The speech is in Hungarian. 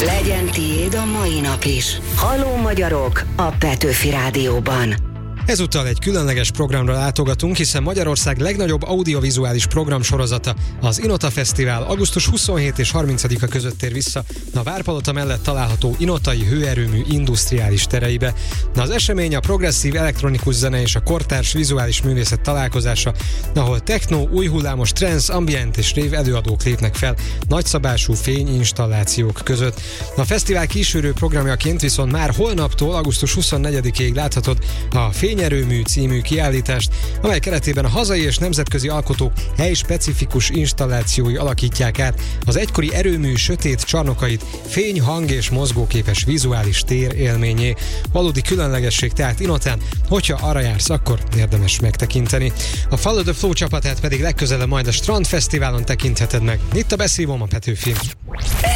Legyen tiéd a mai nap is. Halló magyarok a Petőfi Rádióban. Ezúttal egy különleges programra látogatunk, hiszen Magyarország legnagyobb audiovizuális programsorozata, az Inota Fesztivál augusztus 27 és 30-a között tér vissza a Várpalota mellett található inotai hőerőmű industriális tereibe. Az esemény a progresszív elektronikus zene és a kortárs vizuális művészet találkozása, ahol techno, új hullámos trance, ambient és rave előadók lépnek fel nagyszabású fényinstallációk között. A fesztivál kísérő programjaként viszont már holnaptól augusztus 24-ig láthatod a Fényerőmű című kiállítást, amely keretében a hazai és nemzetközi alkotók helyspecifikus installációi alakítják át az egykori erőmű sötét csarnokait fény, hang és mozgóképes vizuális tér élményé. Valódi különlegesség tehát Inotán, hogyha arra jársz, akkor érdemes megtekinteni. A Follow the Flow csapatát pedig legközelebb majd a Strand Fesztiválon tekintheted meg. Itt a beszívóm a Petőfi.